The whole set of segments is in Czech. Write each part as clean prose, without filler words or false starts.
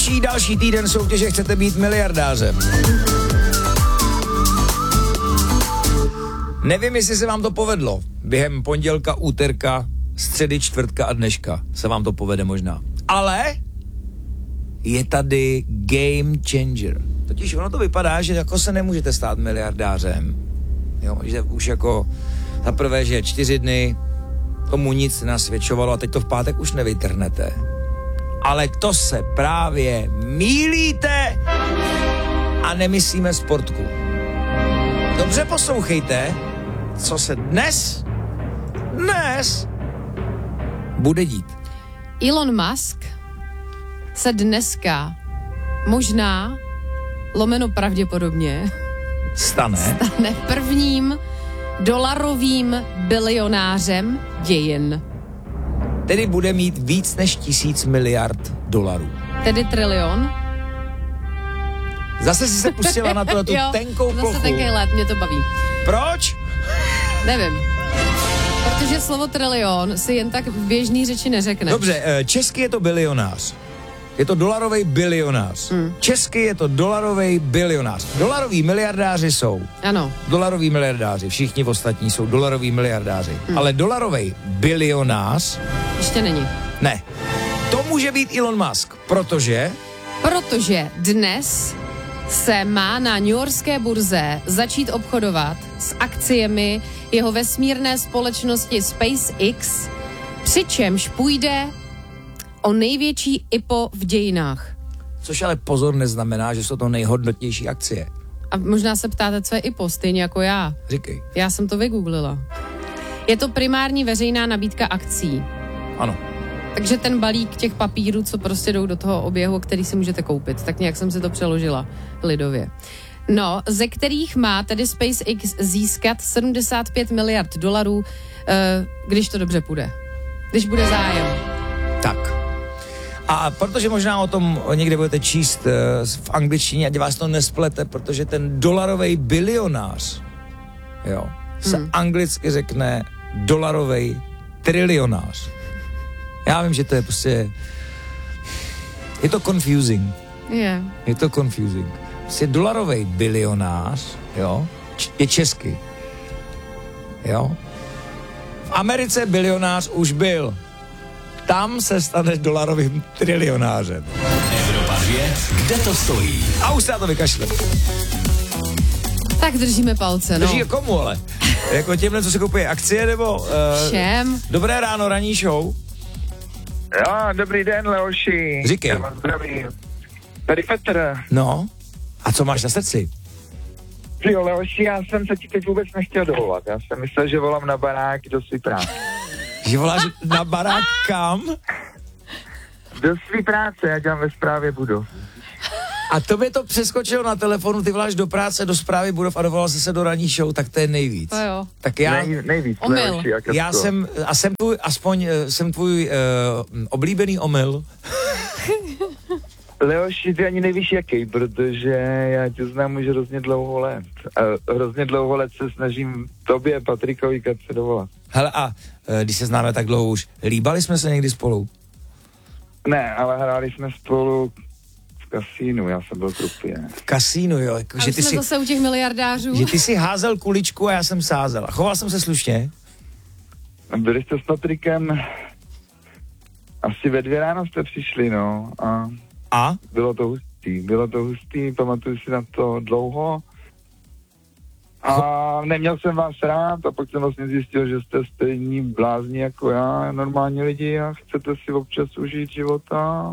Končí další týden soutěže Chcete být miliardářem. Nevím, jestli se vám to povedlo. Během pondělka, úterka, středy, čtvrtka a dneška se vám to povede možná. Ale je tady game changer. Totiž ono to vypadá, že jako se nemůžete stát miliardářem. Jo, že už jako za prvé, že 4 dny tomu nic nasvědčovalo a teď to v pátek už nevytrhnete. Ale to se právě mýlíte a nemyslíme sportku. Dobře poslouchejte, co se dnes bude dít. Elon Musk se dneska možná, lomeno pravděpodobně, stane prvním dolarovým bilionářem dějin. Tedy bude mít víc než 1000 miliard dolarů. Tedy trilion? Zase si se pustila na tu tenkou plochu. Zase tenkej let, mě to baví. Proč? Nevím. Protože slovo trilion si jen tak v běžný řeči neřekne. Dobře, česky je to bilionář. Je to dolarový bilionář. Česky je to dolarový bilionář. Dolaroví miliardáři jsou. Ano. Dolaroví miliardáři. Všichni ostatní jsou dolaroví miliardáři. Ale dolarový bilionář... Ještě není. Ne. To může být Elon Musk, protože dnes se má na newyorské burze začít obchodovat s akciemi jeho vesmírné společnosti SpaceX, přičemž půjde o největší IPO v dějinách. Což ale pozor neznamená, že jsou to nejhodnotnější akcie. A možná se ptáte, co je IPO, stejně jako já. Říkej. Já jsem to vygooglila. Je to primární veřejná nabídka akcí. Ano. Takže ten balík těch papírů, co prostě jdou do toho oběhu, který si můžete koupit. Tak nějak jsem si to přeložila lidově. No, ze kterých má tedy SpaceX získat 75 miliard dolarů, když to dobře půjde. Když bude zájem. Tak. A protože možná o tom někde budete číst v angličtině, ať vás to nesplete, protože ten dolarový bilionář, jo, se anglicky řekne dolarový trilionář. Já vím, že to je prostě... Je to confusing. Yeah. Je to confusing. Prostě dolarový bilionář, jo, je česky. Jo. V Americe bilionář už byl. Tam se staneš dolarovým trilionářem. Evropa 2, kde to stojí? A už se na to vykašle. Tak držíme palce, no. Drží komu, ale? Jako těmhle, co se kupuje akcie, nebo... Všem. Dobré ráno, ranní show. Jo, dobrý den, Leoši. Říkej. Já vás zdravím. Tady Petr. No, a co máš na srdci? Jo, Leoši, já jsem se ti teď vůbec nechtěl dovolat. Já jsem myslel, že volám na barák do svý práce. Že voláš na barák kam? Do svý práce, já dělám ve správě budov. A tobě to přeskočilo na telefonu, ty voláš do práce, do správy budov a dovolal jsi se do ranní show, tak to je nejvíc. To jo. Tak já... Nejvíc, omyl. Leoši, Já jsem tvůj oblíbený omyl. Leoši, ty ani nevíš jaký, protože já tě znám už hrozně dlouho let. A hrozně dlouho let se snažím tobě, Patrikovi, se dovolat. Hele, a když se známe tak dlouho už, líbali jsme se někdy spolu? Ne, ale hráli jsme spolu v kasínu, já jsem byl krupě. V kasínu, jo. Jako, A že už ty jsme si, zase u těch miliardářů. že ty si házel kuličku a já jsem sázel. A choval jsem se slušně? Byli jste s Patrikem, asi ve 2 ráno jste přišli, no. A? Bylo to hustý, pamatuju si na to dlouho. A neměl jsem vás rád a pak jsem vlastně zjistil, že jste stejní blázni jako já, normální lidi a chcete si občas užít života.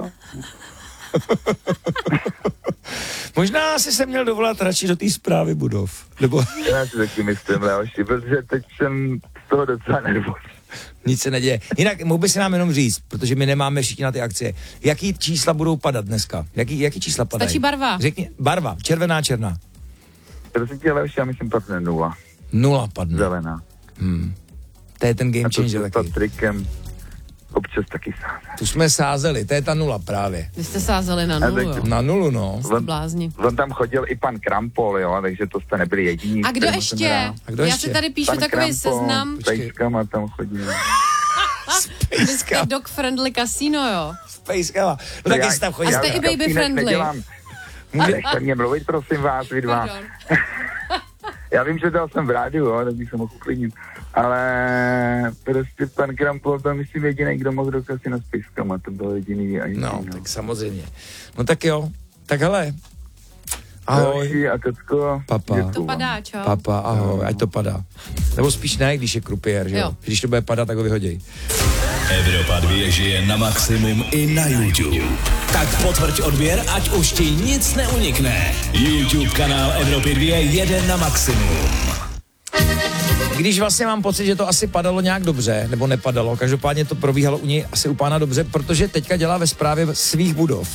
Možná si se měl dovolat radši do té správy budov. Nebo... Já si taky myslím, Leoši, protože teď jsem z toho docela nervózní. Nic se neděje. Jinak mohl by si nám jenom říct, protože my nemáme všichni na ty akcie. Jaký čísla budou padat dneska? Jaký čísla padají? Stačí barva. Řekni, barva, červená, černá. Prosím tě, Leoši, já myslím padne 0. 0 padne. Zelená. To je ten game changer taky. taky. S Patrikem občas taky sázeli. Tu jsme sázeli, to je ta 0 právě. Vy jste sázeli na 0, jo. Na 0, no. Jste blázni. On tam chodil i pan Krampol, jo, takže to jste nebyli jediní. A kdo ještě? A kdo Já ještě? si tady píšu Pan takový Krampol, seznam. s pejskama tam chodil. S Vy jste dog-friendly kasino, jo? Space Cava. No tak jestli tam chodí. A jste i baby-friendly. Můžete mě mluvit, prosím vás, vy dva. Já vím, že to jsem v rádiu, jo, tak bych se mohl uklidnit. Ale prostě pan Krampol byl, myslím, jediný, kdo mohl do kasina s pejskama, to byl jediný. No, tak samozřejmě. No tak jo, tak hele. Ahoj. A Kacko. Papa. To padá, čau. Papa, ahoj, ať to padá. Nebo spíš ne, když je krupiér, že jo? Když to bude padat, tak ho vyhoděj. Evropa 2 žije na maximum i na YouTube. Tak potvrď odběr, ať už ti nic neunikne. YouTube kanál Evropy 2 jede na maximum. Když vlastně mám pocit, že to asi padalo nějak dobře, nebo nepadalo, každopádně to probíhalo u něj asi u pána dobře, protože teďka dělá ve správě svých budov.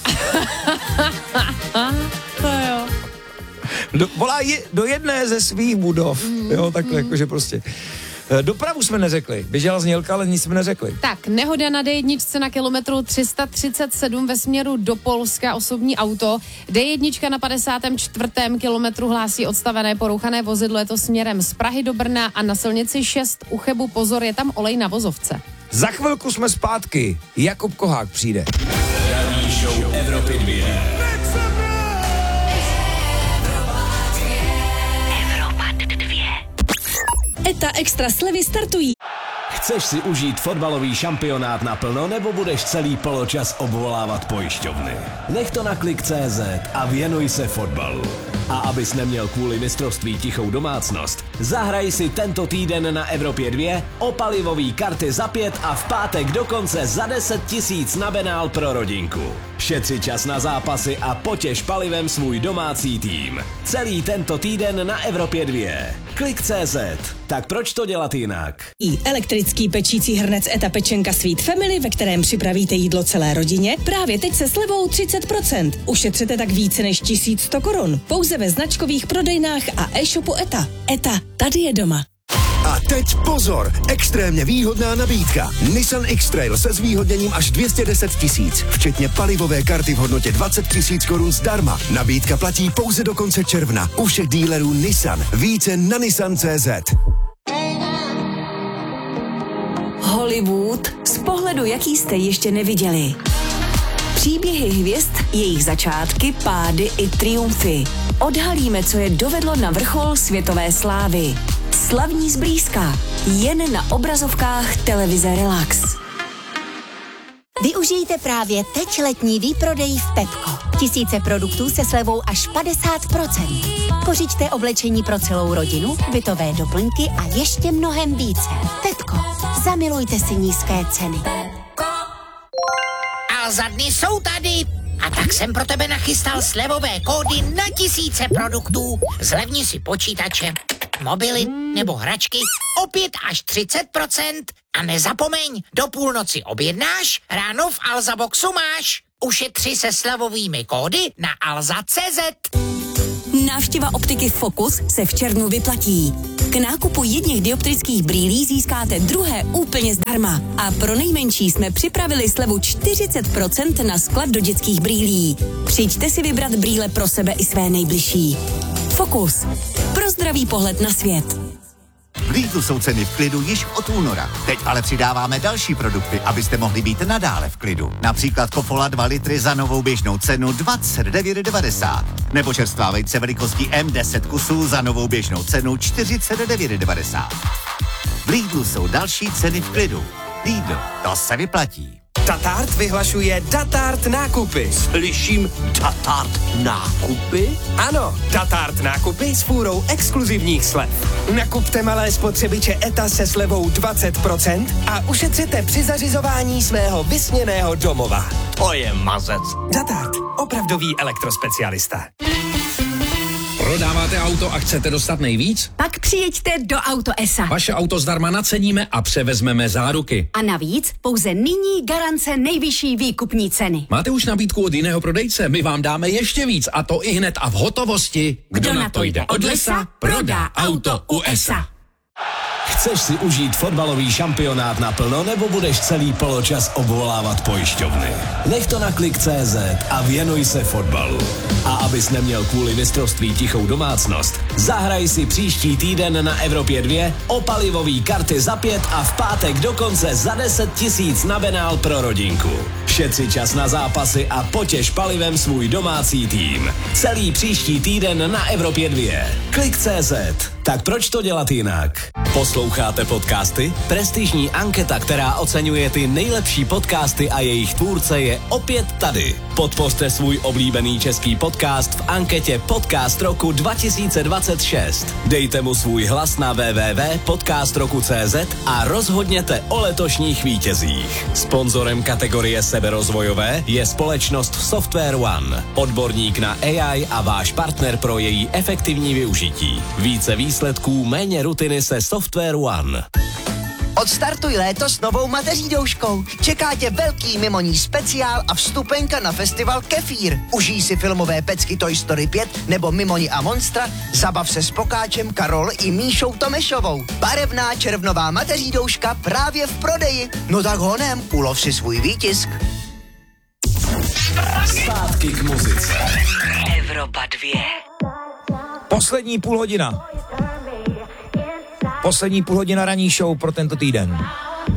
To jo. Volá do jedné ze svých budov, jo, takhle jakože prostě. Dopravu jsme neřekli, běžela znělka, ale nic jsme neřekli. Tak, nehoda na D1 na kilometru 337 ve směru do Polska, osobní auto. D1 na 54. kilometru hlásí odstavené porouchané vozidlo, je to směrem z Prahy do Brna a na silnici 6 u Chebu, pozor, je tam olej na vozovce. Za chvilku jsme zpátky, Jakub Kohák přijde. Ranní show Evropy 2. ETA Extra slevy startují. Chceš si užít fotbalový šampionát naplno, nebo budeš celý poločas obvolávat pojišťovny? Nech to na Klik.cz a věnuj se fotbalu. A abys neměl kvůli mistrovství tichou domácnost, zahraj si tento týden na Evropě 2 o palivový karty za 5 a v pátek dokonce za 10 000 na benál pro rodinku. Šetři čas na zápasy a potěš palivem svůj domácí tým. Celý tento týden na Evropě 2. Klik.cz. Tak proč to dělat jinak? I elektrický pečící hrnec ETA Pečenka Sweet Family, ve kterém připravíte jídlo celé rodině, právě teď se slevou 30%. Ušetřete tak více než 1100 korun. Pouze ve značkových prodejnách a e-shopu ETA. ETA, tady je doma. A teď pozor, extrémně výhodná nabídka. Nissan X-Trail se zvýhodněním až 210 000, včetně palivové karty v hodnotě 20 000 korun zdarma. Nabídka platí pouze do konce června. U všech dílerů Nissan. Více na Nissan.cz. Hollywood z pohledu, jaký jste ještě neviděli. Příběhy hvězd, jejich začátky, pády i triumfy. Odhalíme, co je dovedlo na vrchol světové slávy. Slavní zblízka. Jen na obrazovkách televize Relax. Využijte právě teď letní výprodej v Pepko. Tisíce produktů se slevou až 50%. Pořiďte oblečení pro celou rodinu, bytové doplňky a ještě mnohem více. Pepko. Zamilujte si nízké ceny. A za dny jsou tady. A tak jsem pro tebe nachystal slevové kódy na tisíce produktů. Zlevni si počítače, mobily nebo hračky o 5 až 30%. A nezapomeň, do půlnoci objednáš, ráno v Alza Boxu máš. Ušetři se slevovými kódy na alza.cz. Návštěva optiky Focus se v červnu vyplatí. K nákupu jedněch dioptrických brýlí získáte druhé úplně zdarma. A pro nejmenší jsme připravili slevu 40% na sklad do dětských brýlí. Přijďte si vybrat brýle pro sebe i své nejbližší. Focus. Pro zdravý pohled na svět. V Lidlu jsou ceny v klidu již od února. Teď ale přidáváme další produkty, abyste mohli být nadále v klidu. Například Kofola 2 litry za novou běžnou cenu 29,90. Nebo čerstvá vejce velikosti M10 kusů za novou běžnou cenu 49,90. V Lidlu jsou další ceny v klidu. Lidl, to se vyplatí. Tatart vyhlašuje Datart nákupy. Slyším Datart nákupy? Ano, Datart nákupy s fůrou exkluzivních slev. Nakupte malé spotřebiče ETA se slevou 20% a ušetřete při zařizování svého vysněného domova. To je mazec. Datart, opravdový elektrospecialista. Prodáváte auto a chcete dostat nejvíc? Pak přijeďte do Auto ESA. Vaše auto zdarma naceníme a převezmeme záruky. A navíc pouze nyní garance nejvyšší výkupní ceny. Máte už nabídku od jiného prodejce? My vám dáme ještě víc a to i hned a v hotovosti. Kdo na to jde od lesa, prodá auto u ESA. Chceš si užít fotbalový šampionát naplno, nebo budeš celý poločas obvolávat pojišťovny? Nech to na klik.cz a věnuj se fotbalu. A abys neměl kvůli mistrovství tichou domácnost, zahraj si příští týden na Evropě 2 o palivový karty za 5 a v pátek dokonce za 10 000 na benál pro rodinku. Šetři čas na zápasy a potěš palivem svůj domácí tým. Celý příští týden na Evropě 2. Klik.cz. Tak proč to dělat jinak? Posloucháte podcasty? Prestižní anketa, která oceňuje ty nejlepší podcasty a jejich tvůrce, je opět tady. Podpořte svůj oblíbený český podcast v anketě Podcast roku 2026. Dejte mu svůj hlas na www.podcastroku.cz a rozhodněte o letošních vítězích. Sponzorem kategorie seberozvojové je společnost Software One, odborník na AI a váš partner pro její efektivní využití. Více výsledků, méně rutiny se Software One. Odstartuj léto s novou mateří douškou. Čeká tě velký mimoní speciál a vstupenka na festival Kefír. Užij si filmové pecky Toy Story 5 nebo Mimoni a Monstra, zabav se s Pokáčem, Karol i Míšou Tomešovou. Barevná červnová mateří douška právě v prodeji. No tak honem, ulov si svůj výtisk. Zpátky k muzice. Evropa 2. Poslední půl hodina ranní show pro tento týden.